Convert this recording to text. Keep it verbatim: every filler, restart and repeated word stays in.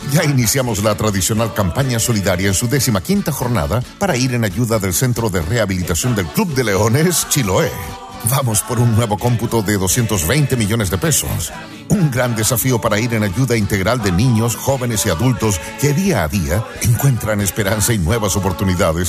Ya iniciamos la tradicional campaña solidaria en su décima quinta jornada para ir en ayuda del Centro de Rehabilitación del Club de Leones, Chiloé. Vamos por un nuevo cómputo de doscientos veinte millones de pesos. Un gran desafío para ir en ayuda integral de niños, jóvenes y adultos que día a día encuentran esperanza y nuevas oportunidades